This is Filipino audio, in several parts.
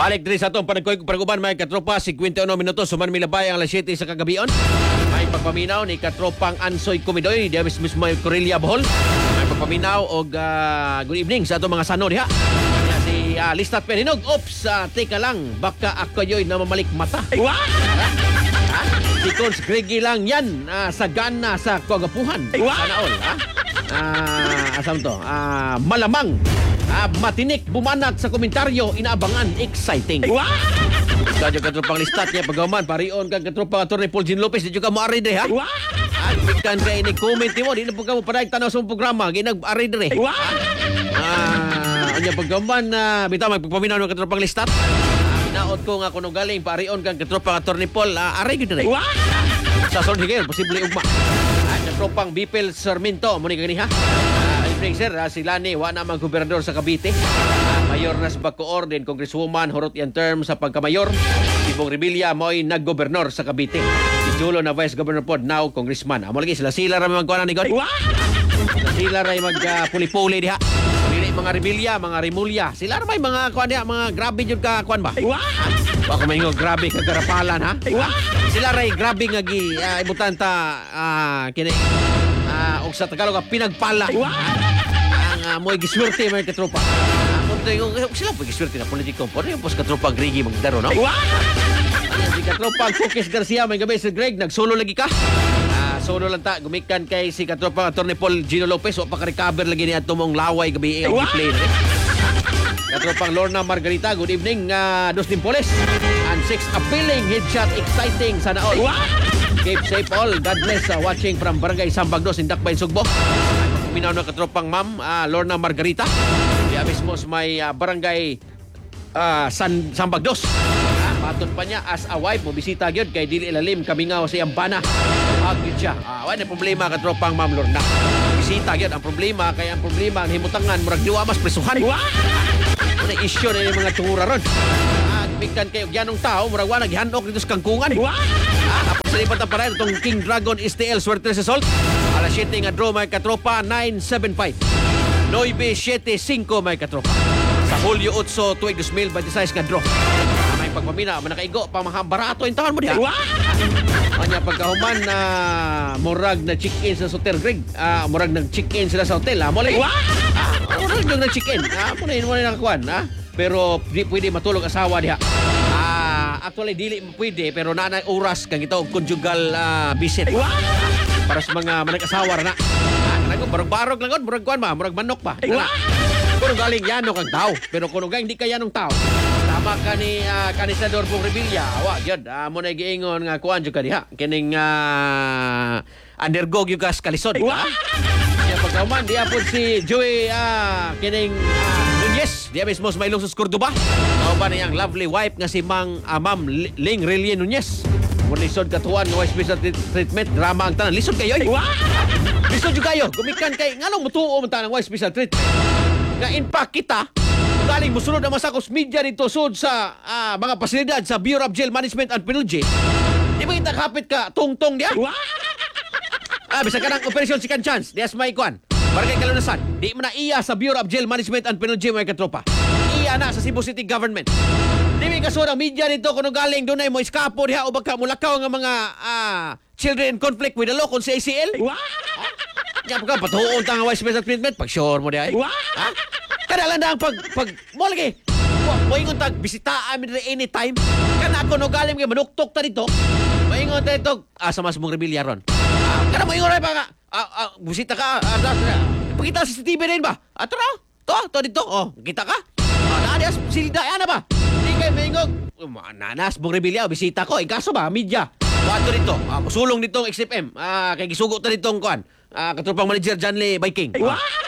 Balik din sa itong panaguban may katropa 51 minutos suman milabay ang alas 7 sa kagabion. May pagpaminaw ni katropang Ansoy Kumidoy diya mismo may Corelia Bohol. May pagpaminaw og good evening sa itong mga sano diha. Si Listat Peninog. Oops, teka lang baka ako yo'y namamalik mata. Si Cons Greggy lang yan sa gana sa kagapuhan. Sana all. Asam to? Malamang. Matinik, bumanat sa komentaryo, inaabangan, exciting. Kadyo katropang Listat niya, pagaman, parion kang katropang Atty. Paul Jean Lopez, dito ka mo-arid ha? At bikan kayo ni-comment mo, di na po ka mo panay tanaw sa programa, ginag-arid rin. Anya pagaman, bitaw magpapaminaw ng katropang Listat. Binaot ko nga kuno galing, parion kang katropang Atty. Paul, arid rin. Sa solid higil, posible ugma. At katropang Bipel Sarmiento, muni kani ha? Sir, sila ni wala namang gobernador sa Cavite. Mayor na sa Bacoor din, Congresswoman, hurot yan term sa pagkamayor. Si Bong Revilla mo'y nag-gobernador sa Cavite. Si Julo na Vice Governor pod, now Congressman. Amo lagi sila rin magkuhanan ni God. Sila rin magpuli-puli diha. Dili mga Revilla, mga Rimulya. Sila rin may mga kuhan diha, mga grabe yun ka kuhan ba? Baka may grabe kagarapalan ha? Sila rin grabe nga ibutan ta kini og sa Tagalog pinagpala. Ang mo'y giswerte may katropa. Sila po giswerte na politiko. Pero yung pos katropa Gregi magdaro, no? Si katropa Cookies Garcia, may gabi si Greg, nagsolo lagi ka. Solo lang ta, gumikan kay si katropa Atty. Paul Gino Lopez, o paka-recover lagi niya tumong laway gabi ang play na rin. Katropang Lorna Margarita, good evening, Dustin Poles. And 6 appealing, headshot, exciting, sana all. Keep safe all, God bless, watching from Barangay Sambagdos in Dakbayn, Sugbo. Minaw na katropang ma'am, Lorna Margarita. Diya mismo may barangay Sambagdos. Patod pa niya as a wife mo bisita gyud kay dili ilalim kamingaw sa iyang bana. Agid siya. Wala problema katropang ma'am Lorna. Bisita gyud ang problema kay ang problema ang himutangan murag diwa mas presuhan. Ano issue na yung mga tungura ron. Bikan kayo yanong tao murag wa naghihandok dito sa kangkungan. Tapos sa lipat na para itong King Dragon STL Swerte sa Salt. Alas 7 nga draw may katropa 975. 975 may katropa. Sa Hulyo 8 tuig 2026 nga draw. May pagpamina manakaigo pa mga barato yung taon mo diha. Anya pagkahuman na murag na check-in sa hotel Greg. Murag nag-check-in sila sa hotel. Murag nag-check-in. Muna nakakuan. Pero di pwede matulog asawa diha. Actually dili pwede pero nanay oras kang ito conjugal visit. Para sa mga manag-asawa na. Barog-barog lang murag kuan ba, murag manok pa. Kuno galing yanok ang tao, pero kuno galing di ka yanong tao. Tama ka ni Kanisador Bong Revilla. Wa gyud mo na giingon nga kuan jud ka diha. Kining undergo gyud kas kalisod. Ya pagkaman di apod si Joey kining Nunez, di mismo may ilong sa Cordoba. Mao ba niyang lovely wife nga si Ma'am Ling Relien Nunez. Kung lisod katuan ng special treatment, drama ang tanan. Lisod kayo eh. Lisod yung kayo. Gumikan kay, nga nung mutuo mo tanang special treatment. Nga impact kita, galing musunod na masakos media dito sud sa mga pasilidad sa Bureau of Jail Management and Penalty. Di ba kita kapit ka, tungtong diya? Bisa ka ng operasyon second chance. Dias may ikuan. Barangay Kalunasan. Di mo na iya sa Bureau of Jail Management and Penalty may katropa. Iya na sa Cebu City Government. Di may kasurang media dito kung galing doon ay mo iskapo diha o baka mulakaw ng mga children in conflict with the law kung sa ACL. Yan pagka patuon ta nga special treatment pag sure mo diha. Kadalan na ang pag mo lagi. Mo ingon tag bisitaan mi anytime. Kana ako no galing kay manuktok ta dito. Moingon ta dito sa mas mong Revilla ron. Kana mo ingon pa nga bisita ka pakita sa CCTV din ba? Tara. To dito. Oh, kita ka? Naadias silda ana ba? Kay Mingog, nanas mong Revilla, bisita ko. Kaso ba, media? Wato dito, musulong ditong XFM. Kay gisugo ta ditong kuan. Katropang manager John Lee Viking.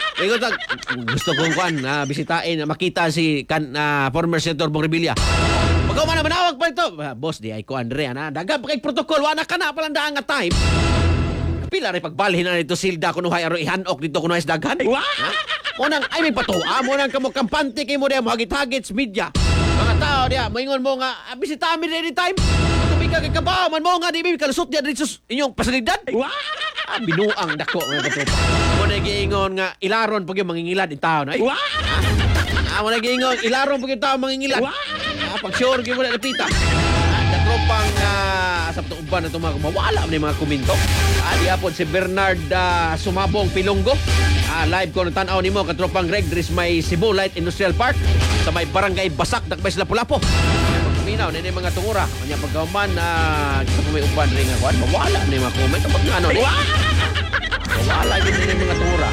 Gusto kong kuan, bisitain, makita si former Senator Bong Revilla. Pagkaw man na manawag pa ito. Boss, di ay ko Andre, dagan pa kay protocol, wana ka na palang daang nga time. Pila rin pagbalhin na dito silda kuno hay aro ihanok dito kuno hay daghan. Munang ay may patuwa, munang kamo kampante kay mo diya mo hagit-hagit sa media. Mga tao diya, moingon mo nga bisita mi anytime. Tumika kay kabaw man mo nga di mi kalusot diya dito inyong pasalidad. Binuang dako mga katropa. Mo na giingon nga ilaron pag yung mangingilad in tao na. Mo na giingon ilaron pag yung tao mangingilad. pag sure gyud mo na napita. Katropang sa uban na mga mawala man mga komento. Di apod si Bernard Sumabong Pilonggo. Live ko tan-aw nimo katropang Greg dris may Cebu Light Industrial Park sa may barangay Basak Dakbay Lapu-Lapu. Minaw ni mga tungura kanya pagkauman sa may uban ring ako mawala ni mga comment pag ano ni mawala gyud ni mga tungura.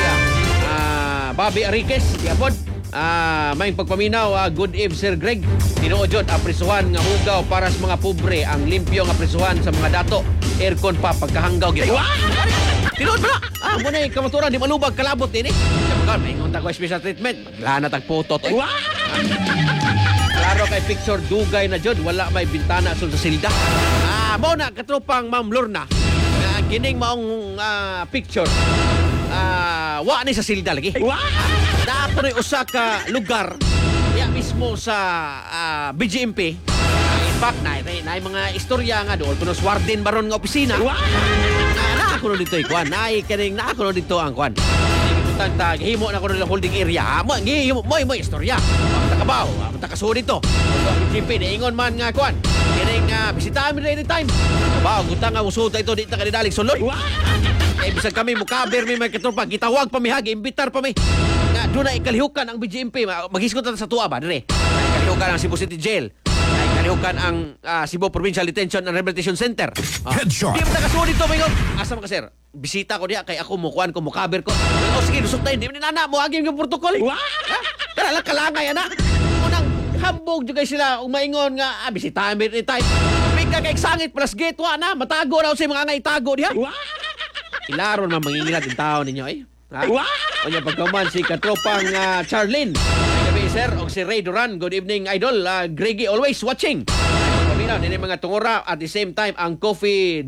Bobby Ariquez diapod may pagpaminaw good eve Sir Greg tinuod jud aprisuhan nga hugaw para sa mga pobre ang limpyo nga aprisuhan sa mga dato aircon pa pagkahanggaw gyud. Tinuod ba? Mo na kamaturan di malubag kalabot din Pagka may ngunta ko special treatment lana tag photo to. Klaro kay picture dugay na jud wala may bintana sul sa silda. Mao na katropang Ma'am Lorna. Kining maong picture. Wa ni sa silda lagi. Dato ni usa ka lugar ya mismo sa BGMP. In fact na mga istorya nga dool kuno warden baron nga opisina. Na ako dito ikuan. Nay kining na ako dito ang kuan. Tag himo na ko ng holding area. Mo istorya. Takabaw, takasud dito. BGMP ingon man nga kuan. Kining bisitahan mi anytime. Takabaw gutang nga usod ito di ta kanidalig sulod. Bisag kami mukaber mi may katropa gitawag pa mi hagi imbitar pa mi. Nga do na ikalihukan ang BGMP maghisgot ta sa tuwa ba dire. Ikalihukan ang Cebu City Jail. Ikalihukan ang Cebu Provincial Detention and Rehabilitation Center. Headshot. Di mo takasud dito mingon. Asa man ka sir? Bisita ko diha kay ako mukuan ko mukaber ko. Sige lusot tayo. Di mo nana mo agim yung protocol. Kala lang kalangay ana. Unang hambog jud kay sila umaingon nga bisitahan mi anytime. Bigka kay sangit plus gate wa na matago raw sa mga nga itago diha. Ilaron man mangingilat yung tao ninyo eh. O niya pagkaman si katropang Charlene. Ay gabi sir, o si Ray Duran. Good evening idol. Greggy always watching. Paminaw, nini mga tungura at the same time ang coffee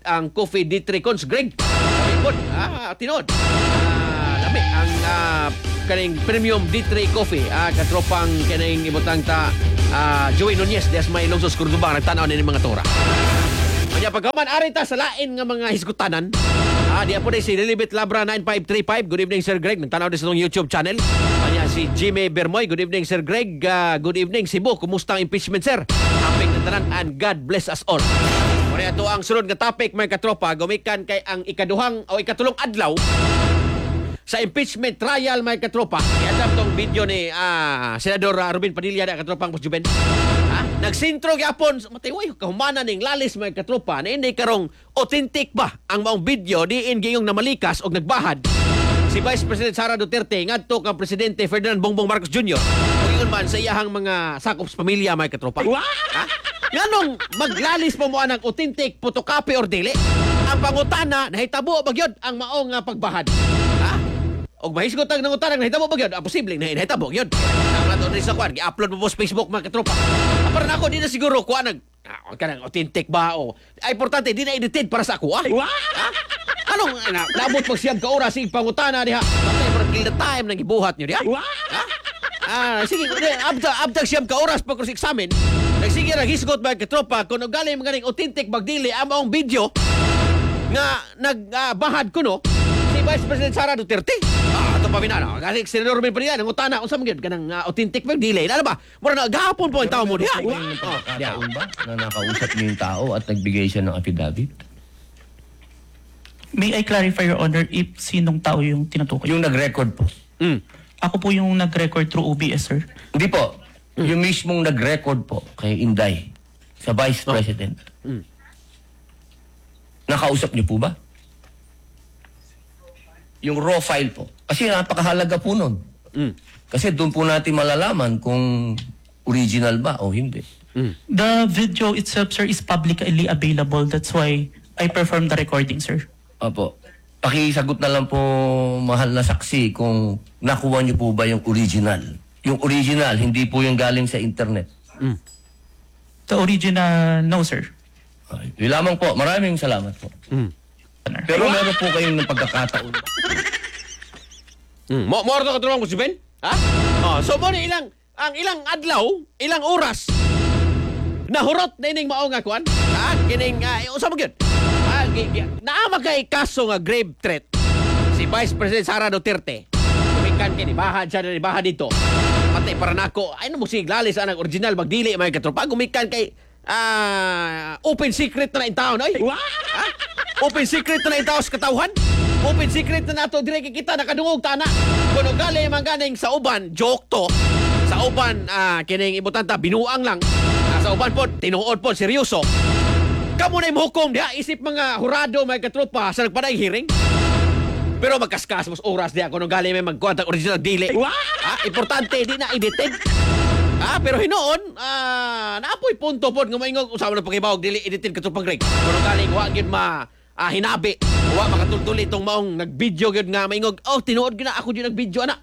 D3 Cons Greg. Sabi po, tinod. Lami ang kaning premium D3 coffee. Katropang kaning ibutang ta Joey Nunez. Des may Longsos Cordubang. Nagtanaw nini mga tungura. Kanya pagkaman arita sa lain nga mga hisgutanan. Di po si Lilibet Labra 9535. Good evening Sir Greg. Nagtanaw din sa itong YouTube channel. Kanya si Jimmy Bermoy. Good evening Sir Greg. Good evening Cebu. Kumusta ang impeachment sir? Happy na tanan and God bless us all. Kaya ito ang sunod nga topic mga katropa. Gumikan kay ang ikaduhang o ikatulong adlaw sa impeachment trial mga katropa. I-adapt tong video ni Senador Robin Padilla na katropang Boss Juben. Nagsintro gyapon matiway kahumanan ning lalis mga katropa na hindi karong authentic ba ang maong video diin giyong namalikas og nagbahad si Vice President Sara Duterte ngadto kang Presidente Ferdinand Bongbong Marcos Jr. ug ingon man sa iyahang mga sakop sa pamilya mga katropa. Nganong maglalis pa mo ang authentic photocopy or dili? Ang pangutana nahitabo ba gyud ang maong pagbahad? Og mahisgot ang nangutanang nahitabo ba gyud? Posible nahitabo gyud. Nato ni sa kwan, gi-upload mo sa Facebook mga katropa. Para na ako di na siguro kuha kanang authentic ba o importante di na edited para sa ako Anong naabot pag siyam ka oras sig pangutana diha. Patay for kill the time nang gibuhat niyo diha. Sige abtag siyam ka oras pag sa examen. Nagsige ra hisgot mga katropa kun galing maganing authentic bagdili ang maong video nga nagbahad kuno si Vice President Sara Duterte. Ito pa binana. Kasi Senador Robin Padilla nangutana unsa man gyud kanang authentic bag delay. Ano ba? Mura na gahapon po ang tao mo diha. Pagkakataon ba na nakausap niyo yung tao at nagbigay siya ng affidavit? May I clarify, Your Honor, if sinong tao yung tinutukoy? Yung nag-record po. Ako po yung nag-record through OBS, sir. Hindi po. Yung mismong nag-record po kay Inday sa Vice President. Nakausap niyo po ba? Yung raw file po. Kasi napakahalaga po nun. Kasi doon po natin malalaman kung original ba o hindi. The video itself, sir, is publicly available. That's why I performed the recording, sir. Opo. Pakisagot na lang po, mahal na saksi, kung nakuha niyo po ba yung original. Yung original, hindi po yung galing sa internet. The original, no, sir. Yun lamang po. Maraming salamat po. Pero meron po kayong pagkakataon. Mo to katulong ko si Ben? So mo ni ilang adlaw, ilang oras nahurot na ining mao nga kuan. Kining unsa mo gyud? Naama kay kaso nga grave threat si Vice President Sara Duterte. Kumikan kini bahad siya ni bahad dito. Matay para nako. Ay no mo siglalis ang original magdili mga katropa. Gumikan kay open secret na in town. Ay. Ha? Open secret na in town sa katawhan. Open secret na nato dire kita nakadungog tana. Kuno gali man ganing sa uban joke to. Sa uban kining ibutanta binuang lang. Sa uban po tinuod po seryoso. Kamo na hukom diha isip mga hurado mga katropa sa nagpaday hearing. Pero magkaskas mas oras diha kuno gali may magkuha original dili. Importante di na edited. Pero hinoon, naapoy punto po nga maingog usama ng pagibawag dili edited katupang Greg. Kuno galing wa gyud hinabi. Wa makatultuli itong maong nag-video gyud nga maingog. Oh, tinuod gyud na ako gyud nag-video ana.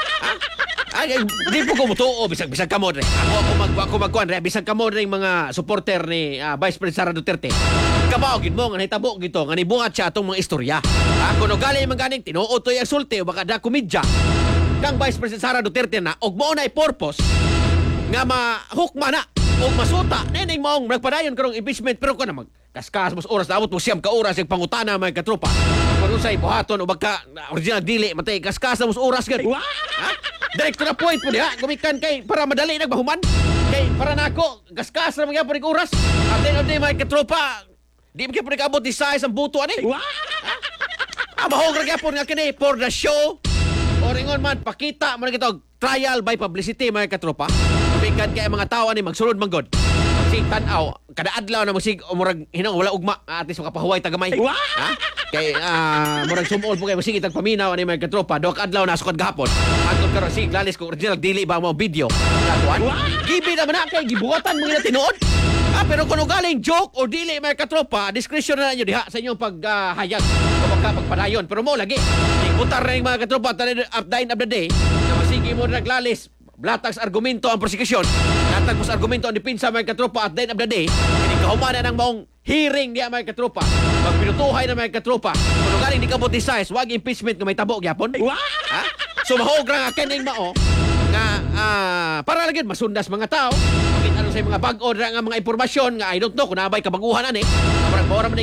Di po ko mutuo bisag kamo re. Ako magkuan re bisag kamo re mga supporter ni Vice President Sara Duterte. Kabaw gid mo nga nahitabo gito nga nibuhat siya atong mga istorya. Kuno galing man ganing tinuod to yung sulti o baka da komedya. Kang Vice President Sara Duterte na og mao nay purpose nga mahukma na o masuta nening maong nagpadayon karong impeachment pero kana magkaskas mas oras dapat mo siyam ka oras yung pangutana mga katropa kung say buhaton o baka original dili matay kaskas mas oras gid direkto na point po diha gumikan kay para madali nagbahuman kay para nako kaskas ra magyapon og oras at then day mga katropa di mo gyapon kabot di size ang buto ani mahog ra gyapon nga kini for the show o ringon man pakita mo na kitog trial by publicity mga katropa. Bikan kay mga tao ani magsulod man god. Sig tan-aw kada adlaw na musig murag hinang wala ugma at least makapahuway tagamay. Kay murag sumol po kay musig itag paminaw ani mga katropa dok adlaw na sukad gahapon. Atong karon sig lalis ko original dili ba mo video. Katuan. Gibi naman na kay gibuhatan mo gina tinuod. Pero kung galing joke o dili mga katropa, discretion na ninyo diha sa inyong paghayag o pagpadayon. Pero mo lagi, ikutar na yung mga katropa at the end of the day, na masigi mo naglalis, blatag sa argumento ang prosecution, natag mo sa argumento ang dipinsa mga katropa at the end of the day, hindi kahumana ng maong hearing diya mga katropa, magpinutuhay na mga katropa, kung galing di ka buti size, wag impeachment na may tabo gyapon. So mahog nga kening mao, nga para lagi masundas mga tao, ano sa mga bag-o nga mga impormasyon nga I don't know kung nabay kabaguhan ani. Parang